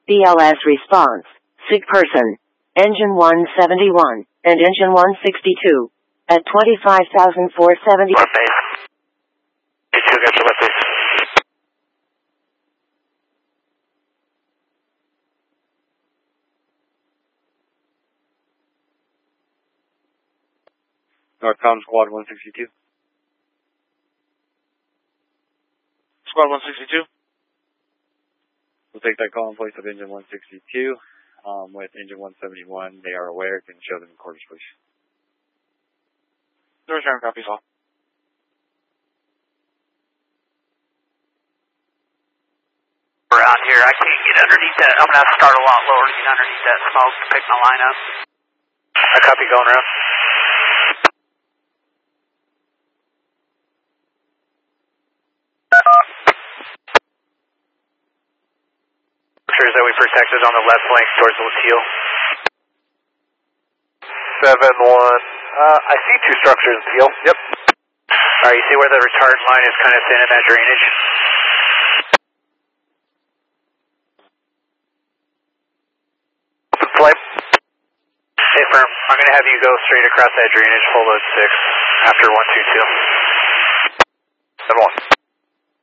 BLS response. SIG person. Engine 171 and engine 162 at 25,470. Left base. T2, got your left base. Northcom Squad 162. Squad 162. We'll take that call in place of engine 162 with engine 171. They are aware. Can show them quarters, please. Return copies all. Around here, I can't get underneath that. I'm gonna have to start a lot lower to get underneath that smoke to pick my line up. I copy going around. Sure that we protected on the left flank towards the Teal. 7-1. I see two structures in Teal. Yep. Alright, you see where the retard line is kind of thin in that drainage? Open flame. Hey, firm. I'm going to have you go straight across that drainage, full load 6, after 122.